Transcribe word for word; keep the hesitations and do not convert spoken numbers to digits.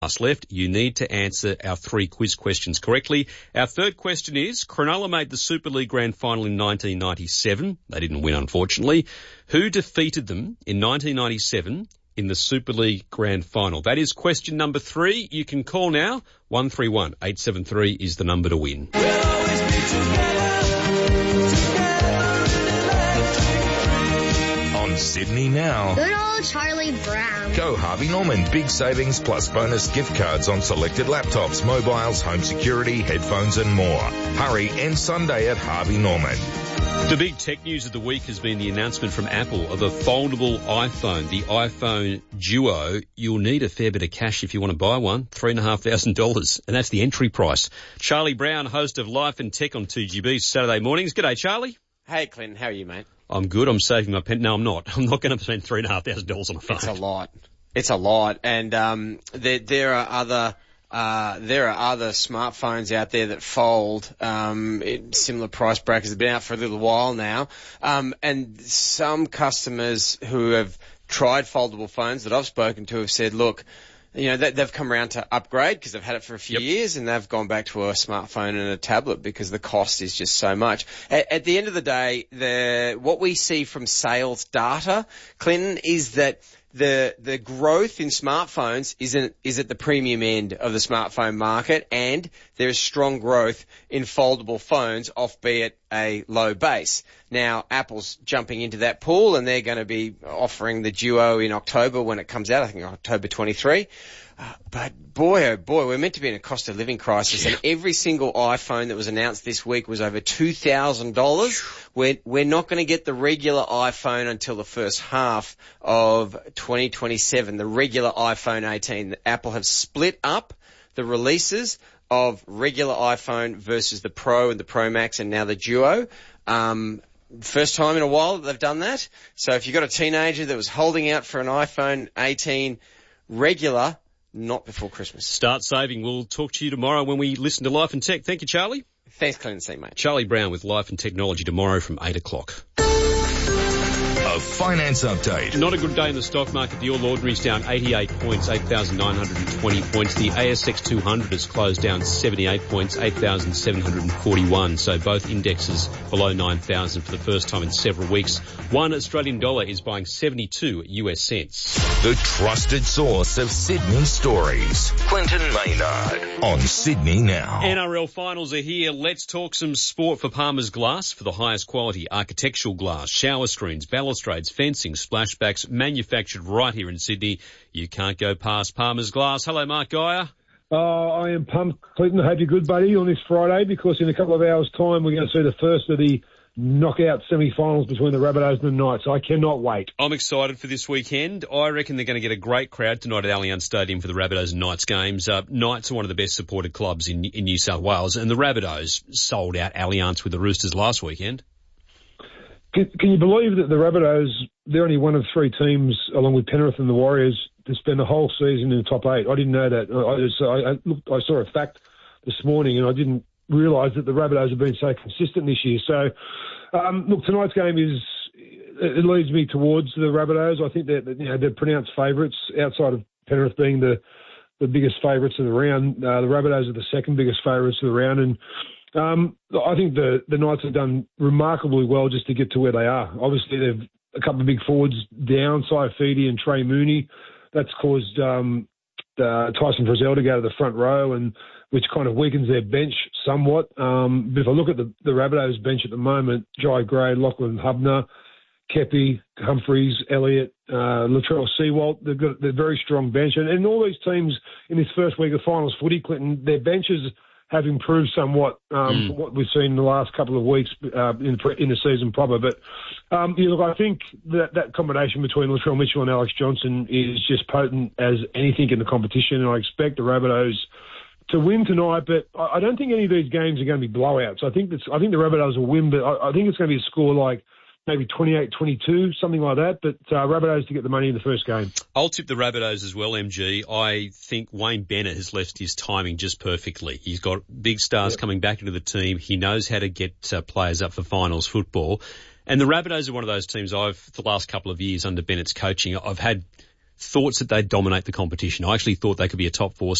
left. You need to answer our three quiz questions correctly. Our third question is, Cronulla made the Super League Grand Final in nineteen ninety-seven. They didn't win, unfortunately. Who defeated them in nineteen ninety-seven in the Super League Grand Final? That is question number three. You can call now. one three one eight seven three is the number to win. We'll always be together, together. On Sydney Now. Good old Charlie Brown. Go Harvey Norman. Big savings plus bonus gift cards on selected laptops, mobiles, home security, headphones and more. Hurry, end Sunday at Harvey Norman. The big tech news of the week has been the announcement from Apple of a foldable iPhone, the iPhone Duo. You'll need a fair bit of cash if you want to buy one, three thousand five hundred dollars, and that's the entry price. Charlie Brown, host of Life and Tech on two G B Saturday mornings. G'day, Charlie. Hey, Clinton. How are you, mate? I'm good. I'm saving my pen. No, I'm not. I'm not going to spend three thousand five hundred dollars on a phone. It's a lot. It's a lot. And um, there, there are other... Uh, there are other smartphones out there that fold, um, in similar price brackets. Have been out for a little while now. Um, and some customers who have tried foldable phones that I've spoken to have said, look, you know, they, they've come around to upgrade because they've had it for a few yep. years and they've gone back to a smartphone and a tablet because the cost is just so much. At, at the end of the day, the, what we see from sales data, Clinton, is that The the growth in smartphones isn't is at the premium end of the smartphone market, and there is strong growth in foldable phones, albeit a low base. Now, Apple's jumping into that pool, and they're going to be offering the Duo in October when it comes out. I think October twenty-third. Uh, but boy, oh boy, we're meant to be in a cost of living crisis, and every single iPhone that was announced this week was over two thousand dollars. We're, we're not going to get the regular iPhone until the first half of twenty twenty-seven, the regular iPhone eighteen. Apple have split up the releases of regular iPhone versus the Pro and the Pro Max and now the Duo. Um, First time in a while that they've done that. So if you've got a teenager that was holding out for an iPhone eighteen regular, not before Christmas. Start saving. We'll talk to you tomorrow when we listen to Life and Tech. Thank you, Charlie. Thanks, Clinton. See you, mate. Charlie Brown with Life and Technology tomorrow from eight o'clock. A finance update. Not a good day in the stock market. The All Ordinary's down eighty-eight points, eight thousand nine hundred twenty points. The A S X two hundred has closed down seventy-eight points, eight thousand seven hundred forty-one. So both indexes below nine thousand for the first time in several weeks. One Australian dollar is buying seventy-two U S cents. The trusted source of Sydney stories. Quentin Maynard on Sydney Now. N R L finals are here. Let's talk some sport for Palmer's Glass, for the highest quality architectural glass, shower screens, balustrades, fencing, splashbacks, manufactured right here in Sydney. You can't go past Palmer's Glass. Hello, Mark Geyer. Oh, I am pumped, Clinton. I hope you're good, buddy, on this Friday, because in a couple of hours' time we're going to see the first of the knockout semi-finals between the Rabbitohs and the Knights. I cannot wait. I'm excited for this weekend. I reckon they're going to get a great crowd tonight at Allianz Stadium for the Rabbitohs and Knights games. Uh, Knights are one of the best supported clubs in, in New South Wales, and the Rabbitohs sold out Allianz with the Roosters last weekend. Can, can you believe that the Rabbitohs, they're only one of three teams, along with Penrith and the Warriors, to spend the whole season in the top eight? I didn't know that. I, just, I, I, looked, I saw a fact this morning, and I didn't realise that the Rabbitohs have been so consistent this year. So, um, look, tonight's game is, it leads me towards the Rabbitohs. I think that, you know, they're pronounced favourites outside of Penrith being the, the biggest favourites of the round. Uh, the Rabbitohs are the second biggest favourites of the round, and um, I think the, the Knights have done remarkably well just to get to where they are. Obviously, they've a couple of big forwards down, Saifidi and Trey Mooney. That's caused um, uh, Tyson Frizzell to go to the front row, and which kind of weakens their bench somewhat. Um, but if I look at the, the Rabbitohs bench at the moment, Jai Gray, Lachlan Hubner, Kepi, Humphreys, Elliott, uh, Latrell Seawalt, they've got a very strong bench. And, and all these teams in this first week of finals footy, Clinton, their benches have improved somewhat um, mm. from what we've seen in the last couple of weeks uh, in, in the season proper. But, um, yeah, look, I think that, that combination between Latrell Mitchell and Alex Johnson is just potent as anything in the competition, and I expect the Rabbitohs to win tonight, but I don't think any of these games are going to be blowouts. I think that's, I think the Rabbitohs will win, but I, I think it's going to be a score like maybe twenty-eight twenty-two, something like that. But uh, Rabbitohs to get the money in the first game. I'll tip the Rabbitohs as well, M G. I think Wayne Bennett has left his timing just perfectly. He's got big stars yep. coming back into the team. He knows how to get uh, players up for finals football. And the Rabbitohs are one of those teams I've, the last couple of years under Bennett's coaching, I've had thoughts that they'd dominate the competition. I actually thought they could be a top four